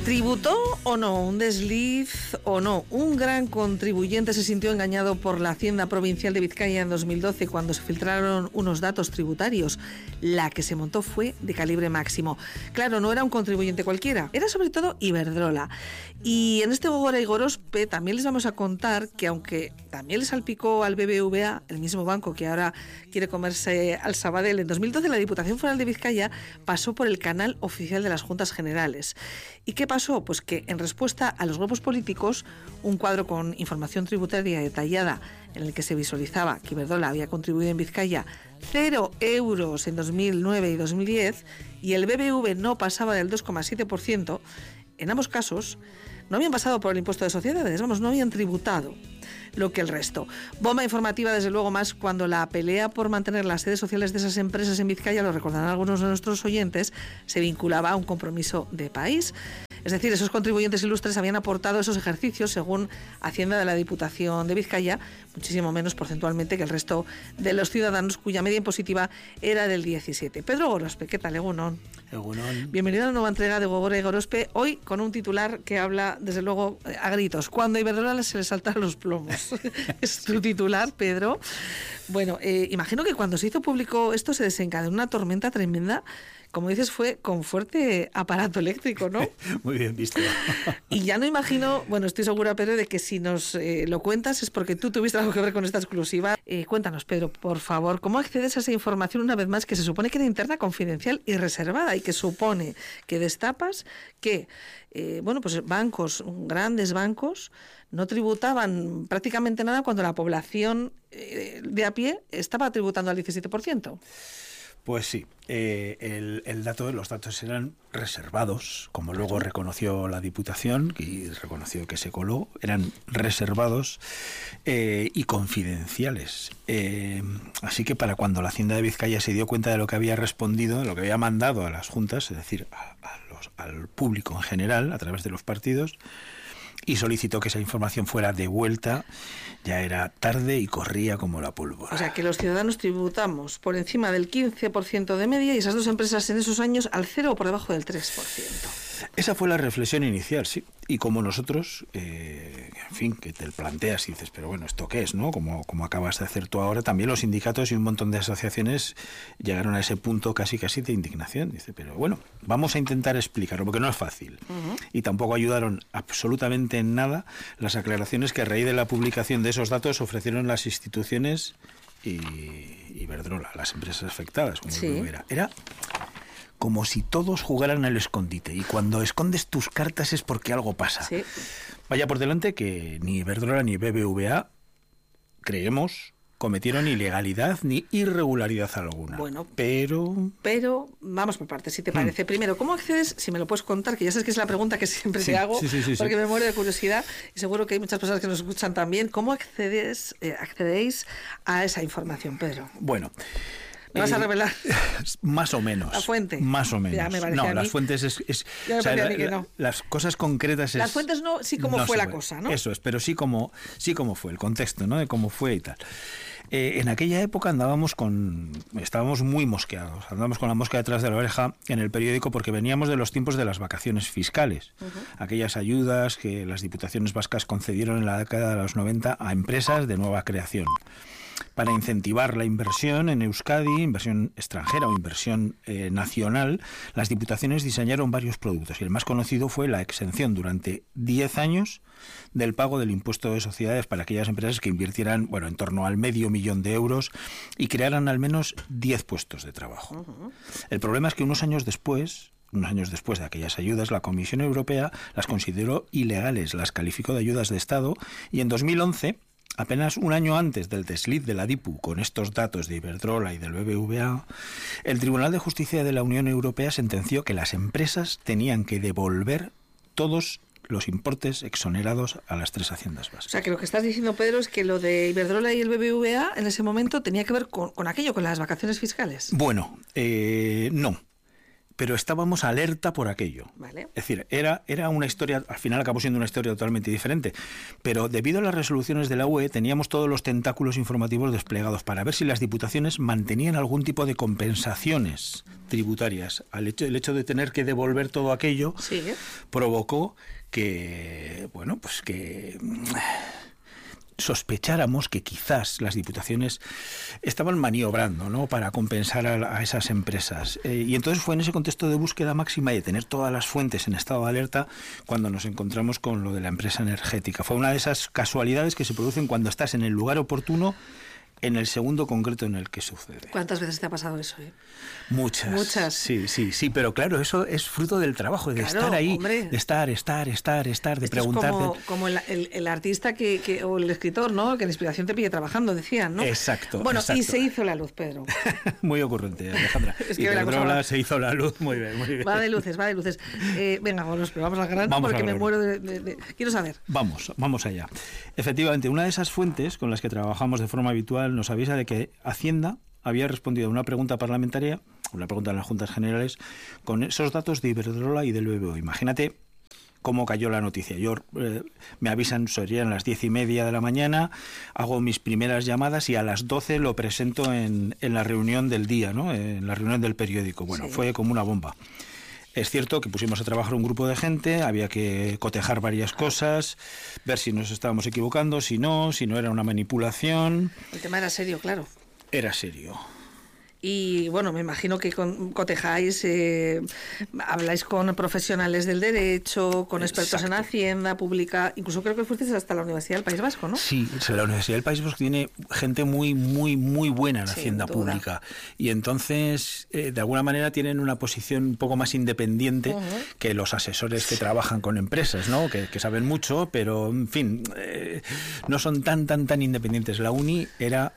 ¿Tributó o no? ¿Un desliz o no? Un gran contribuyente se sintió engañado por la Hacienda Provincial de Vizcaya en 2012 cuando se filtraron unos datos tributarios. La que se montó fue de calibre máximo. Claro, no era un contribuyente cualquiera, era sobre todo Iberdrola. Y en este Gogora y Gorospe también les vamos a contar que aunque también le salpicó al BBVA, el mismo banco que ahora quiere comerse al Sabadell, en 2012 la Diputación Foral de Vizcaya pasó por el canal oficial de las Juntas Generales. ¿Y qué pasó? Pues que en respuesta a los grupos políticos, un cuadro con información tributaria detallada en el que se visualizaba que Iberdrola había contribuido en Vizcaya 0 euros en 2009 y 2010 y el BBV no pasaba del 2,7%, en ambos casos no habían pasado por el impuesto de sociedades, no habían tributado lo que el resto. Bomba informativa, desde luego, más cuando la pelea por mantener las sedes sociales de esas empresas en Vizcaya, lo recordarán algunos de nuestros oyentes, se vinculaba a un compromiso de país. Es decir, esos contribuyentes ilustres habían aportado esos ejercicios, según Hacienda de la Diputación de Vizcaya, muchísimo menos porcentualmente que el resto de los ciudadanos, cuya media impositiva era del 17. Pedro Gorospe, ¿qué tal, Egunon? Egunon. Bienvenido a la nueva entrega de Gogora y Gorospe, hoy con un titular que habla, desde luego, a gritos. Cuando a Iberdrola se le saltan los plomos. Es tu titular, Pedro. Bueno, imagino que cuando se hizo público esto se desencadenó una tormenta tremenda. Como dices, fue con fuerte aparato eléctrico, ¿no? Muy bien visto. Y ya no imagino, bueno, estoy segura, Pedro, de que si nos lo cuentas es porque tú tuviste algo que ver con esta exclusiva. Cuéntanos, Pedro, por favor, ¿cómo accedes a esa información una vez más que se supone que era interna, confidencial y reservada y que supone que destapas que, pues bancos, grandes bancos, no tributaban prácticamente nada cuando la población de a pie estaba tributando al 17%? Pues sí, los datos eran reservados, como luego reconoció la Diputación y reconoció que se coló, eran reservados y confidenciales. Así que para cuando la Hacienda de Vizcaya se dio cuenta de lo que había respondido, de lo que había mandado a las juntas, es decir, al público en general, a través de los partidos, y solicitó que esa información fuera devuelta, ya era tarde y corría como la pólvora. O sea, que los ciudadanos tributamos por encima del 15% de media y esas dos empresas en esos años al 0 o por debajo del 3%. Esa fue la reflexión inicial, sí. Y como nosotros, en fin, que te planteas y dices, pero bueno, ¿esto qué es, no? Como acabas de hacer tú ahora, también los sindicatos y un montón de asociaciones llegaron a ese punto casi de indignación. Dice, pero bueno, vamos a intentar explicarlo, porque no es fácil. Uh-huh. Y tampoco ayudaron absolutamente en nada las aclaraciones que a raíz de la publicación de esos datos ofrecieron las instituciones y Iberdrola, las empresas afectadas, como sí. Era como si todos jugaran al escondite, y cuando escondes tus cartas es porque algo pasa. Sí. Vaya por delante que ni Iberdrola ni BBVA, creemos, cometieron ilegalidad ni irregularidad alguna. Bueno, pero vamos por partes, si te parece. Primero, ¿cómo accedes? Si me lo puedes contar, que ya sabes que es la pregunta que siempre te hago, porque me muero de curiosidad y seguro que hay muchas personas que nos escuchan también. ¿Cómo accedéis a esa información, Pedro? Bueno, ¿me vas a revelar? Más o menos. ¿La fuente? Más o menos. Ya me parece no, a mí. Las fuentes Ya me parece a mí que no. Las cosas concretas Las fuentes no, sí cómo no fue la cosa, ¿no? Eso es, pero sí cómo fue, el contexto, ¿no? De cómo fue y tal. En aquella época estábamos muy mosqueados, andábamos con la mosca detrás de la oreja en el periódico porque veníamos de los tiempos de las vacaciones fiscales, aquellas ayudas que las diputaciones vascas concedieron en la década de los 90 a empresas de nueva creación. Para incentivar la inversión en Euskadi, inversión extranjera o inversión nacional, las diputaciones diseñaron varios productos y el más conocido fue la exención durante 10 años del pago del impuesto de sociedades para aquellas empresas que invirtieran, en torno al 500.000 de euros y crearan al menos 10 puestos de trabajo. El problema es que unos años después de aquellas ayudas, la Comisión Europea las consideró ilegales, las calificó de ayudas de Estado y en 2011... apenas un año antes del desliz de la DIPU con estos datos de Iberdrola y del BBVA, el Tribunal de Justicia de la Unión Europea sentenció que las empresas tenían que devolver todos los importes exonerados a las tres haciendas vascas. O sea, que lo que estás diciendo, Pedro, es que lo de Iberdrola y el BBVA en ese momento tenía que ver con aquello, con las vacaciones fiscales. Bueno, no. pero estábamos alerta por aquello. Vale. Es decir, era una historia, al final acabó siendo una historia totalmente diferente, pero debido a las resoluciones de la UE teníamos todos los tentáculos informativos desplegados para ver si las diputaciones mantenían algún tipo de compensaciones tributarias. El hecho de tener que devolver todo aquello provocó que, bueno, pues que sospecháramos que quizás las diputaciones estaban maniobrando, ¿no?, para compensar a esas empresas. Y entonces fue en ese contexto de búsqueda máxima y de tener todas las fuentes en estado de alerta cuando nos encontramos con lo de la empresa energética. Fue una de esas casualidades que se producen cuando estás en el lugar oportuno, en el segundo concreto en el que sucede. ¿Cuántas veces te ha pasado eso? Muchas. Sí, pero claro, eso es fruto del trabajo, de estar ahí, hombre, de estar, de preguntarte. Es como el artista o el escritor, ¿no?, que la inspiración te pille trabajando, decían, ¿no? Exacto. Bueno, exacto. Y se hizo la luz, Pedro. Muy ocurrente, Alejandra. Es que y Pedrola se hizo la luz, muy bien. Va de luces. Venga, vamos al grano porque me muero de... Quiero saber. Vamos allá. Efectivamente, una de esas fuentes con las que trabajamos de forma habitual nos avisa de que Hacienda había respondido a una pregunta parlamentaria, una pregunta en las Juntas Generales, con esos datos de Iberdrola y del BBVA. Imagínate cómo cayó la noticia. Me avisan, serían las 10:30 de la mañana, hago mis primeras llamadas y a las 12 lo presento en la reunión del día, ¿no?, en la reunión del periódico. Bueno, fue como una bomba. Es cierto que pusimos a trabajar un grupo de gente, había que cotejar varias cosas, ver si nos estábamos equivocando, si no era una manipulación. El tema era serio, claro. Era serio. Y bueno, me imagino que cotejáis, habláis con profesionales del derecho, con expertos en Hacienda Pública, incluso creo que fuisteis hasta la Universidad del País Vasco, ¿no? Sí, la Universidad del País Vasco tiene gente muy buena en Hacienda Pública. Y entonces, de alguna manera, tienen una posición un poco más independiente que los asesores que trabajan con empresas, ¿no?, que saben mucho, pero, en fin, no son tan independientes. La uni era...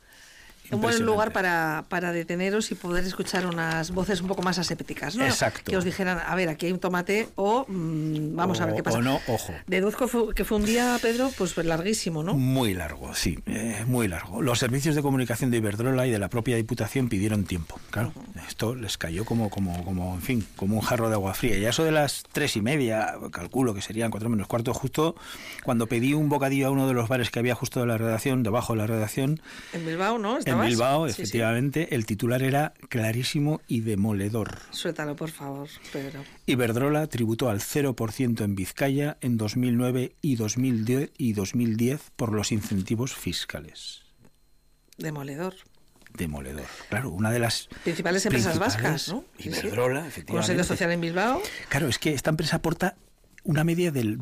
un buen lugar para deteneros y poder escuchar unas voces un poco más asépticas, ¿no? Exacto. Que os dijeran, a ver, aquí hay un tomate o vamos a ver qué pasa. O no, ojo. Deduzco que fue un día, Pedro, pues larguísimo, ¿no? Muy largo, sí, muy largo. Los servicios de comunicación de Iberdrola y de la propia Diputación pidieron tiempo. Claro, esto les cayó como un jarro de agua fría. Y a eso de las 3:30, calculo que serían 4 menos cuarto, justo cuando pedí un bocadillo a uno de los bares que había justo de la redacción, debajo de la redacción. En Bilbao, ¿no? En Bilbao, efectivamente, sí. El titular era clarísimo y demoledor. Suéltalo, por favor, Pedro. Iberdrola tributó al 0% en Vizcaya en 2009 y 2010 por los incentivos fiscales. Demoledor. Claro, una de las principales empresas vascas, ¿no? Iberdrola, efectivamente. Con sede social en Bilbao. Claro, es que esta empresa aporta una media del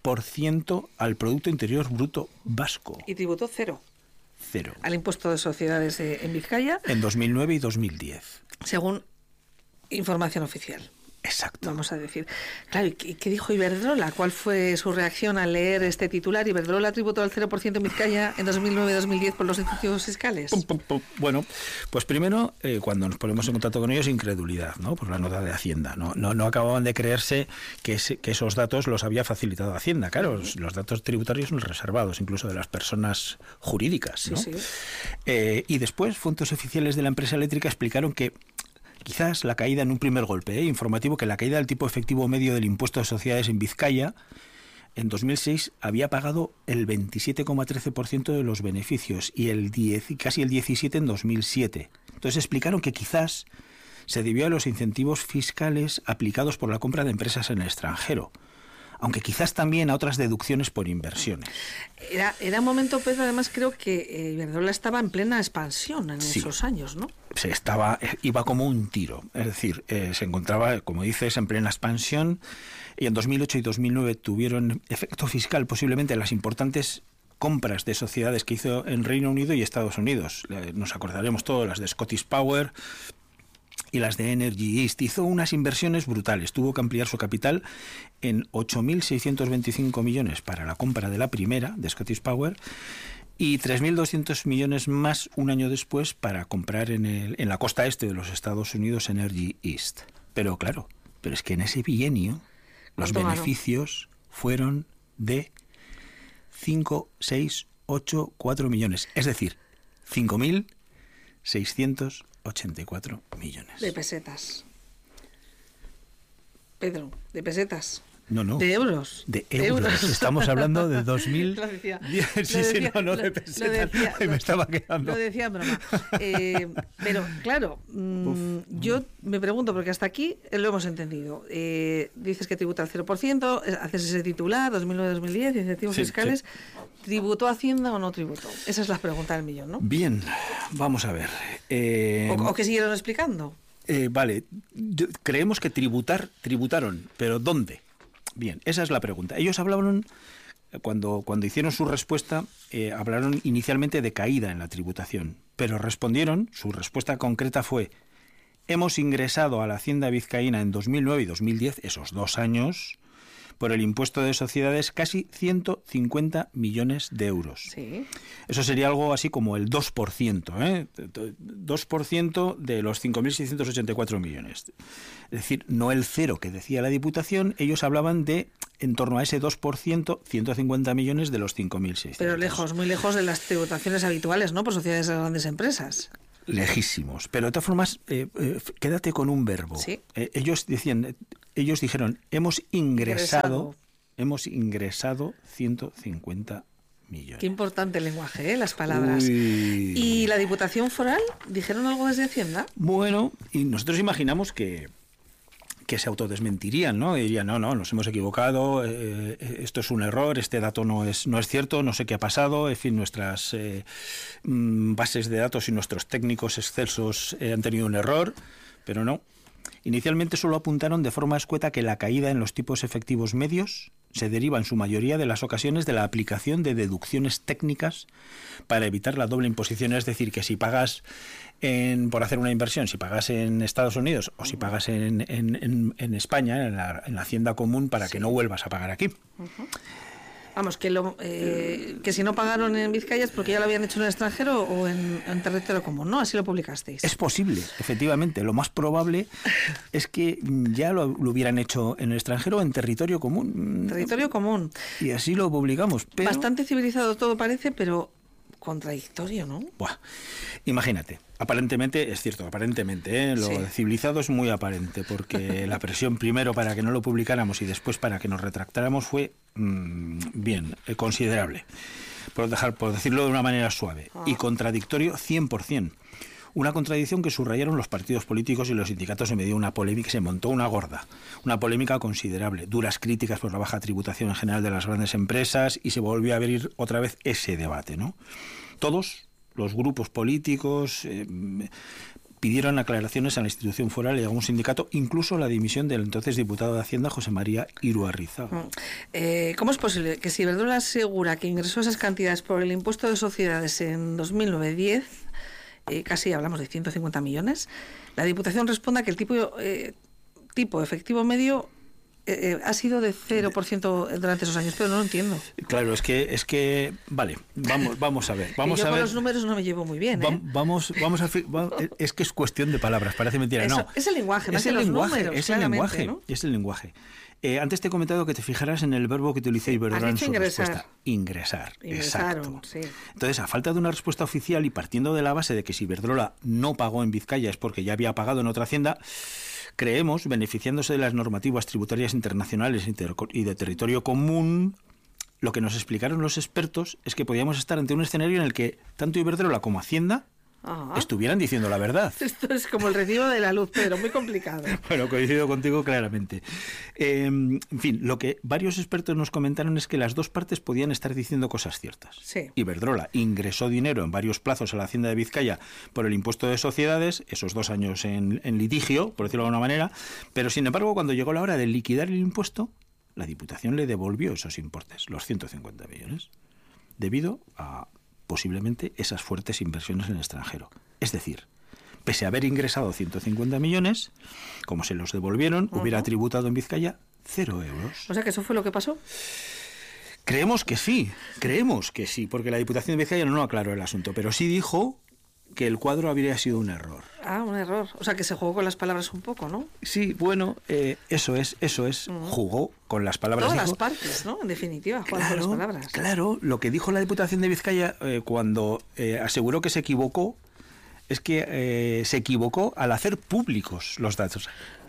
2% al Producto Interior Bruto vasco. Y tributó cero. Al impuesto de sociedades en Vizcaya. En 2009 y 2010. Según información oficial. Exacto. Vamos a decir. Claro, ¿y qué dijo Iberdrola? ¿Cuál fue su reacción al leer este titular? Iberdrola tributó al 0% en Vizcaya en 2009-2010 por los incentivos fiscales. Bueno, pues primero, cuando nos ponemos en contacto con ellos, incredulidad, ¿no?, por la nota de Hacienda. No acababan de creerse que esos datos los había facilitado Hacienda. Claro, los datos tributarios son reservados, incluso de las personas jurídicas, ¿no? Sí. Y después, fuentes oficiales de la empresa eléctrica explicaron que quizás la caída en un primer golpe informativo, que la caída del tipo efectivo medio del impuesto de sociedades en Vizcaya en 2006 había pagado el 27,13% de los beneficios y casi el 17% en 2007. Entonces explicaron que quizás se debió a los incentivos fiscales aplicados por la compra de empresas en el extranjero, aunque quizás también a otras deducciones por inversiones. Era un momento, Pedro, además creo que Iberdrola estaba en plena expansión en esos años, ¿no? Iba como un tiro, es decir, se encontraba, como dices, en plena expansión, y en 2008 y 2009 tuvieron efecto fiscal posiblemente las importantes compras de sociedades que hizo en Reino Unido y Estados Unidos. Nos acordaremos todos, las de Scottish Power y las de Energy East. Hizo unas inversiones brutales, tuvo que ampliar su capital en 8.625 millones para la compra de la primera, de Scottish Power, y 3.200 millones más un año después para comprar en la costa este de los Estados Unidos Energy East. Pero es que en ese bienio los beneficios fueron de 5, 6, 8, 4 millones, es decir, 5.684 millones. De pesetas. Pedro, de pesetas. No, De euros. De euros. Estamos hablando de 2000. Lo decía. No, de pesetas. Me estaba quedando. Lo decía en broma. Pero, claro, yo me pregunto, porque hasta aquí lo hemos entendido. Dices que tributa al 0%, haces ese titular, 2009-2010, incentivos fiscales. Sí. ¿Tributó Hacienda o no tributó? Esa es la pregunta del millón, ¿no? Bien, vamos a ver. ¿O que siguieron explicando? Vale, creemos que tributaron, pero ¿dónde? Bien, esa es la pregunta. Ellos hablaron, cuando hicieron su respuesta, hablaron inicialmente de caída en la tributación, pero respondieron, su respuesta concreta fue: hemos ingresado a la Hacienda vizcaína en 2009 y 2010, esos 2 años, por el impuesto de sociedades casi 150 millones de euros. Sí. Eso sería algo así como el 2%, 2% de los 5.684 millones. Es decir, no el cero que decía la Diputación, ellos hablaban de en torno a ese 2%, 150 millones de los 5.600. Pero lejos, muy lejos de las tributaciones habituales, ¿no? Por sociedades de grandes empresas. Lejísimos. Pero de todas formas, quédate con un verbo. ¿Sí? Ellos dijeron, hemos ingresado 150 millones. Qué importante el lenguaje, las palabras. Uy. ¿Y la Diputación Foral? ¿Dijeron algo desde Hacienda? Bueno, y nosotros imaginamos que se autodesmentirían, ¿no? Dirían, no, nos hemos equivocado, esto es un error, este dato no es cierto, no sé qué ha pasado, en fin, nuestras bases de datos y nuestros técnicos excelsos han tenido un error, pero no. Inicialmente solo apuntaron de forma escueta que la caída en los tipos efectivos medios se deriva en su mayoría de las ocasiones de la aplicación de deducciones técnicas para evitar la doble imposición, es decir, que si pagas por hacer una inversión, si pagas en Estados Unidos o si pagas en España, en la Hacienda Común, para que no vuelvas a pagar aquí. Uh-huh. Vamos, que si no pagaron en Vizcaya es porque ya lo habían hecho en el extranjero o en territorio común, ¿no? Así lo publicasteis. Es posible, efectivamente. Lo más probable es que ya lo hubieran hecho en el extranjero o en territorio común. Territorio común. Y así lo publicamos. Pero... Bastante civilizado todo parece, pero contradictorio, ¿no? Buah. Imagínate. Aparentemente, es cierto, aparentemente, lo Sí. civilizado es muy aparente, porque la presión primero para que no lo publicáramos y después para que nos retractáramos fue considerable, por decirlo de una manera suave, y contradictorio 100%. Una contradicción que subrayaron los partidos políticos y los sindicatos en medio de una polémica. Se montó una gorda, una polémica considerable, duras críticas por la baja tributación en general de las grandes empresas, y se volvió a abrir otra vez ese debate, ¿no? Todos los grupos políticos pidieron aclaraciones a la institución foral y a algún sindicato, incluso la dimisión del entonces diputado de Hacienda, José María Iruarrizaga. ¿Cómo es posible que si Iberdrola asegura que ingresó esas cantidades por el impuesto de sociedades en 2009-10, casi hablamos de 150 millones, la Diputación responda que el tipo efectivo medio ha sido de 0% durante esos años, pero no lo entiendo. Claro, es que vale, vamos a ver. Vamos yo a con ver. los números no me llevo muy bien. Es que es cuestión de palabras, parece mentira. Eso, no. Es el lenguaje, más es que el los lenguaje, números, es el lenguaje, ¿no? es el lenguaje. Antes te he comentado que te fijaras en el verbo que utilicé Iberdrola en su respuesta. Ingresar. Exacto. Sí. Entonces, a falta de una respuesta oficial y partiendo de la base de que si Iberdrola no pagó en Vizcaya es porque ya había pagado en otra hacienda, creemos, beneficiándose de las normativas tributarias internacionales y de territorio común, lo que nos explicaron los expertos es que podíamos estar ante un escenario en el que tanto Iberdrola como Hacienda estuvieran diciendo la verdad. Esto es como el recibo de la luz, pero muy complicado. Bueno, coincido contigo claramente. En fin, lo que varios expertos nos comentaron es que las dos partes podían estar diciendo cosas ciertas. Sí. Iberdrola ingresó dinero en varios plazos a la Hacienda de Vizcaya por el impuesto de sociedades, esos 2 años en litigio, por decirlo de alguna manera, pero sin embargo, cuando llegó la hora de liquidar el impuesto, la Diputación le devolvió esos importes, los 150 millones, debido a posiblemente esas fuertes inversiones en el extranjero. Es decir, pese a haber ingresado 150 millones, como se los devolvieron, hubiera tributado en Vizcaya 0 euros. O sea que eso fue lo que pasó. Creemos que sí, porque la Diputación de Vizcaya no aclaró el asunto, pero sí dijo que el cuadro habría sido un error. Un error. O sea que se jugó con las palabras un poco, ¿no? Sí, bueno, eso es. Jugó con las palabras. Todas las partes, ¿no? En definitiva, jugaron con las palabras. Claro, lo que dijo la Diputación de Vizcaya cuando aseguró que se equivocó es que se equivocó al hacer públicos los datos.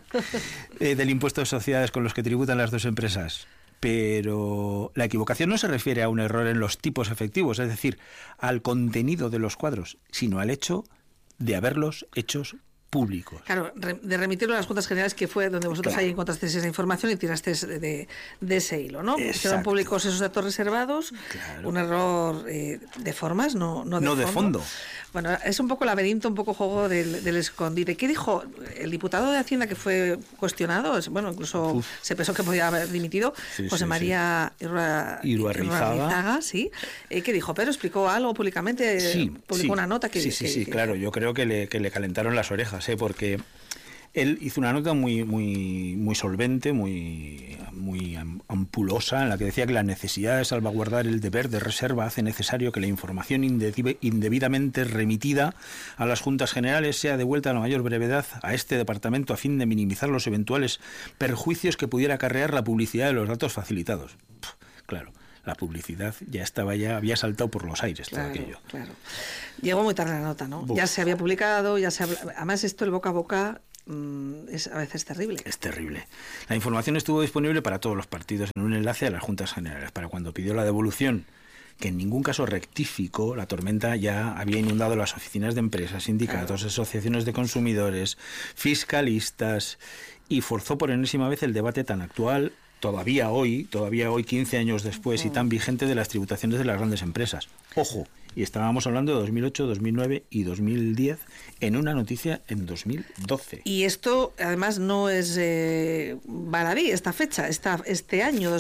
del impuesto de sociedades con los que tributan las dos empresas. Pero la equivocación no se refiere a un error en los tipos efectivos, es decir, al contenido de los cuadros, sino al hecho de haberlos hechos públicos. Claro, de remitirlo a las Juntas Generales, que fue donde vosotros ahí encontrasteis esa información y tirasteis de ese hilo, ¿no? Quedaron públicos esos datos reservados, un error de formas, no de fondo. Bueno, es un poco laberinto, un poco juego del escondite. ¿Qué dijo el diputado de Hacienda que fue cuestionado? Bueno, incluso se pensó que podía haber dimitido, José María Iruarrizaga, sí. ¿Qué dijo? ¿Pedro explicó algo públicamente? ¿Publicó una nota? Sí, claro. Yo creo que le calentaron las orejas, porque él hizo una nota muy solvente, muy ampulosa, en la que decía que la necesidad de salvaguardar el deber de reserva hace necesario que la información indebidamente remitida a las Juntas Generales sea devuelta a la mayor brevedad a este departamento a fin de minimizar los eventuales perjuicios que pudiera acarrear la publicidad de los datos facilitados. Claro. La publicidad había saltado por los aires, todo aquello. Claro. Llegó muy tarde la nota, ¿no? Ya se había publicado, además esto, el boca a boca, es a veces terrible. Es terrible. La información estuvo disponible para todos los partidos en un enlace a las Juntas Generales. Para cuando pidió la devolución, que en ningún caso rectificó, la tormenta ya había inundado las oficinas de empresas, sindicatos, asociaciones de consumidores, fiscalistas, y forzó por enésima vez el debate tan actual, todavía hoy, 15 años después, y tan vigente, de las tributaciones de las grandes empresas. Ojo, y estábamos hablando de 2008, 2009 y 2010 en una noticia en 2012. Y esto, además, no es baladí, esta fecha, este año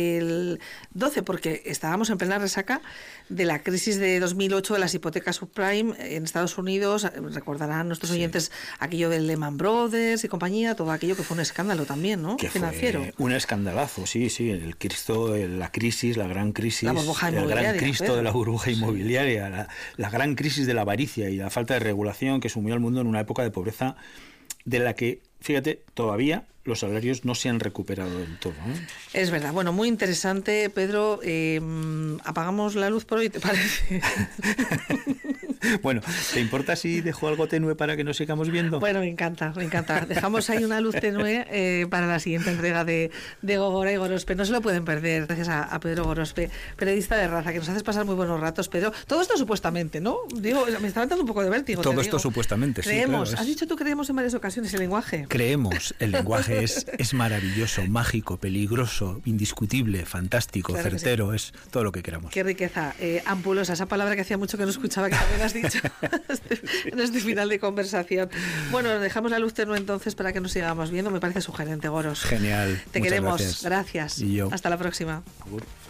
2012, porque estábamos en plena resaca de la crisis de 2008 de las hipotecas subprime en Estados Unidos. Recordarán nuestros oyentes aquello del Lehman Brothers y compañía, todo aquello que fue un escándalo también, ¿no? Que financiero. Fue un escandalazo, sí, la crisis, la gran crisis, la burbuja inmobiliaria, el gran Cristo de la burbuja inmobiliaria, la gran crisis de la avaricia y la falta de regulación que sumió al mundo en una época de pobreza de la que, fíjate, todavía los salarios no se han recuperado del todo, ¿no? Es verdad. Bueno, muy interesante, Pedro. Apagamos la luz por hoy, ¿te parece? Bueno, ¿te importa si dejo algo tenue para que nos sigamos viendo? Bueno, me encanta. Dejamos ahí una luz tenue para la siguiente entrega de Gógora y Gorospe. No se lo pueden perder, gracias a Pedro Gorospe, periodista de raza, que nos haces pasar muy buenos ratos, Pedro. Todo esto supuestamente, ¿no? Digo, me está dando un poco de vértigo. Todo esto supuestamente, creemos. Sí, claro, has dicho tú creemos en varias ocasiones el lenguaje. Creemos, el lenguaje es maravilloso, mágico, peligroso, indiscutible, fantástico, claro, certero, sí. Es todo lo que queramos. Qué riqueza, ampulosa, esa palabra que hacía mucho que no escuchaba, que también has dicho en este final de conversación. Bueno, dejamos la luz tenue entonces para que nos sigamos viendo, me parece sugerente, Goros. Genial. Te queremos, gracias. Y yo. Hasta la próxima. Agur.